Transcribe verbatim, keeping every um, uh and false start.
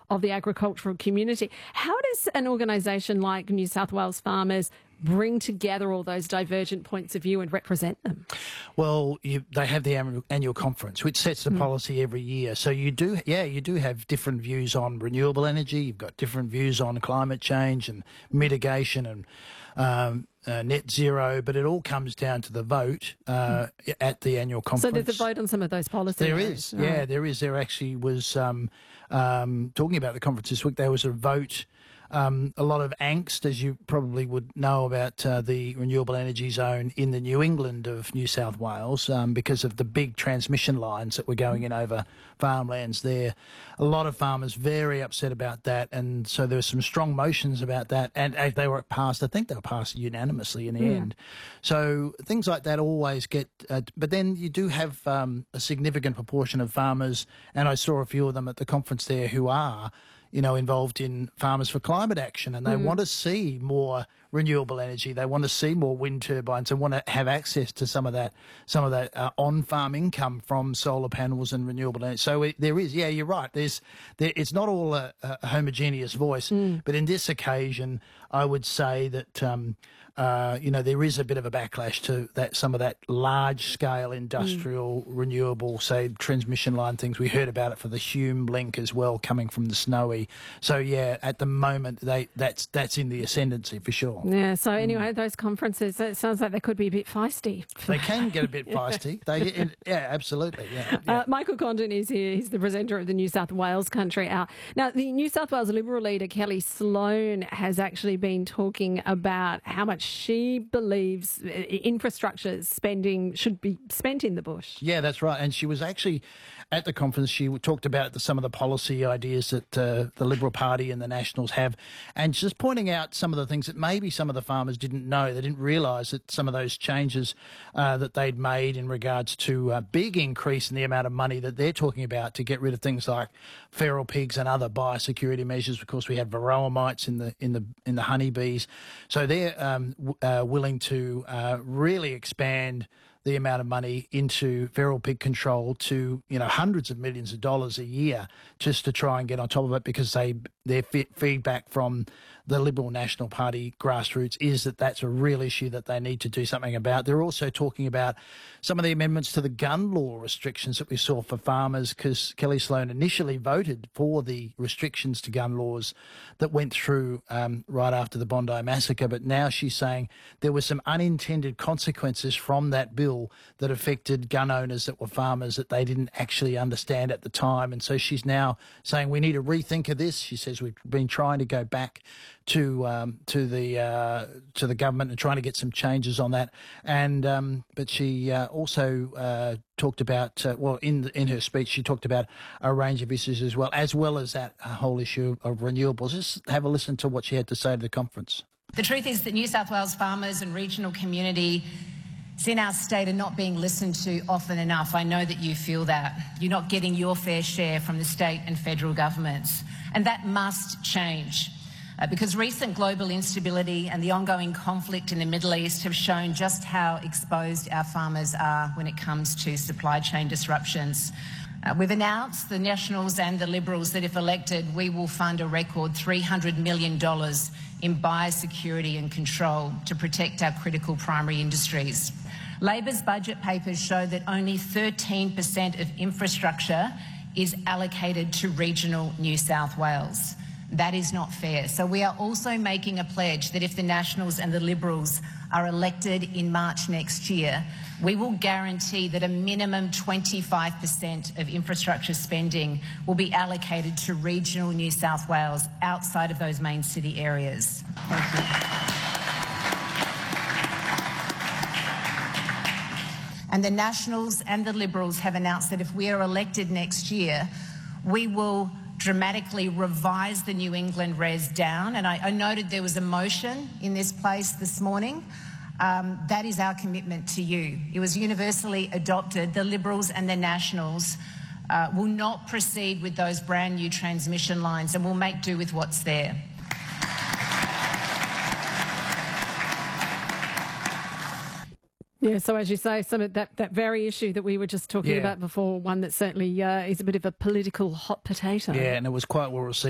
of the agricultural community. How does an organisation like New South Wales Farmers bring together all those divergent points of view and represent them? Well, you, they have the annual, annual conference, which sets the mm. policy every year. So you do, yeah, you do have different views on renewable energy. You've got different views on climate change and mitigation and um, uh, net zero, but it all comes down to the vote uh, mm. at the annual conference. So there's a vote on some of those policies? There is, right. yeah, there is. There actually was, um, um, talking about the conference this week, there was a vote. Um, a lot of angst, as you probably would know, about uh, the renewable energy zone in the New England of New South Wales um, because of the big transmission lines that were going in over farmlands there. A lot of farmers very upset about that, and so there were some strong motions about that, and uh, they were passed, I think they were passed unanimously in the yeah. end. So things like that always get, uh, but then you do have um, a significant proportion of farmers, and I saw a few of them at the conference there, who are you know, involved in Farmers for Climate Action, and they mm. want to see more renewable energy. They want to see more wind turbines and want to have access to some of that, some of that uh, on-farm income from solar panels and renewable energy. So it, there is, yeah, you're right. There's, there, it's not all a, a homogeneous voice, mm. but in this occasion, I would say that um, uh, you know, there is a bit of a backlash to that, some of that large-scale industrial mm. renewable, say, transmission line things. We heard about it for the Hume link as well, coming from the Snowy. So yeah, at the moment, they that's that's in the ascendancy for sure. Yeah. So anyway, mm. those conferences, it sounds like they could be a bit feisty. They can get a bit feisty. They, yeah, absolutely. Yeah. yeah. Uh, Michael Condon is here. He's the presenter of the New South Wales Country Hour. Now, the New South Wales Liberal leader Kelly Sloan has actually been talking about how much she believes infrastructure spending should be spent in the bush. Yeah, that's right. And she was actually at the conference. She talked about the, some of the policy ideas that uh, the Liberal Party and the Nationals have, and just pointing out some of the things that maybe some of the farmers didn't know. They didn't realise that some of those changes uh, that they'd made in regards to a big increase in the amount of money that they're talking about to get rid of things like feral pigs and other biosecurity measures. Of course, we have varroa mites in the in the in the honeybees, so they're um, w- uh, willing to uh, really expand the amount of money into feral pig control to, you know, hundreds of millions of dollars a year just to try and get on top of it, because they their f- feedback from the Liberal National Party grassroots is that that's a real issue that they need to do something about. They're also talking about some of the amendments to the gun law restrictions that we saw for farmers, because Kelly Sloan initially voted for the restrictions to gun laws that went through um, right after the Bondi massacre, but now she's saying there were some unintended consequences from that bill that affected gun owners that were farmers that they didn't actually understand at the time. And so she's now saying we need a rethink of this. She says we've been trying to go back to um, to the uh, to the government and trying to get some changes on that. And um, but she uh, also uh, talked about uh, well in in her speech she talked about a range of issues as well, as well as that whole issue of renewables. Just have a listen to what she had to say to the conference. The truth is that New South Wales farmers and regional community in our state are not being listened to often enough. I know that you feel that. You're not getting your fair share from the state and federal governments. And that must change. Uh, because recent global instability and the ongoing conflict in the Middle East have shown just how exposed our farmers are when it comes to supply chain disruptions. Uh, we've announced, the Nationals and the Liberals, that if elected, we will fund a record three hundred million dollars in biosecurity and control to protect our critical primary industries. Labor's budget papers show that only thirteen percent of infrastructure is allocated to regional New South Wales. That is not fair. So we are also making a pledge that if the Nationals and the Liberals are elected in March next year, we will guarantee that a minimum twenty-five percent of infrastructure spending will be allocated to regional New South Wales outside of those main city areas. Thank you. And the Nationals and the Liberals have announced that if we are elected next year, we will dramatically revise the New England res down. And I, I noted there was a motion in this place this morning. Um, that is our commitment to you. It was universally adopted. The Liberals and the Nationals uh, will not proceed with those brand new transmission lines, and will make do with what's there. Yeah, so as you say, some of that, that very issue that we were just talking yeah. about before, one that certainly uh, is a bit of a political hot potato. Yeah, and it was quite well received.